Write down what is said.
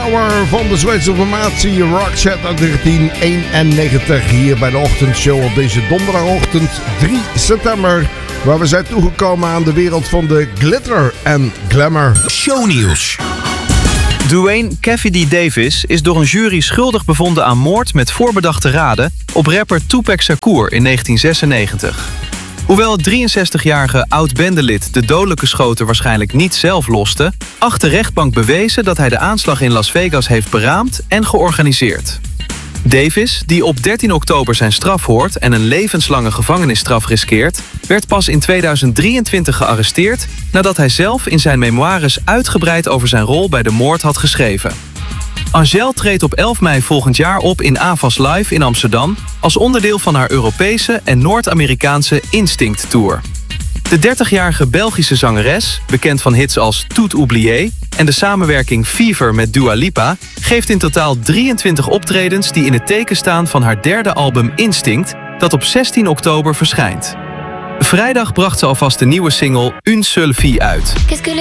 Power van de Zweedse formatie Roxette uit 1991 hier bij de ochtendshow op deze donderdagochtend 3 september. Waar we zijn toegekomen aan de wereld van de glitter en glamour. Shownieuws. Duane Cassidy Davis is door een jury schuldig bevonden aan moord met voorbedachte raden op rapper Tupac Shakur in 1996. Hoewel het 63-jarige oud-bendelid de dodelijke schoten waarschijnlijk niet zelf loste, acht de rechtbank bewezen dat hij de aanslag in Las Vegas heeft beraamd en georganiseerd. Davis, die op 13 oktober zijn straf hoort en een levenslange gevangenisstraf riskeert, werd pas in 2023 gearresteerd nadat hij zelf in zijn memoires uitgebreid over zijn rol bij de moord had geschreven. Angèle treedt op 11 mei volgend jaar op in Avas Live in Amsterdam als onderdeel van haar Europese en Noord-Amerikaanse Instinct Tour. De 30-jarige Belgische zangeres, bekend van hits als Tout oublié en de samenwerking Fever met Dua Lipa, geeft in totaal 23 optredens die in het teken staan van haar derde album Instinct, dat op 16 oktober verschijnt. Vrijdag bracht ze alvast de nieuwe single Une seule fille uit.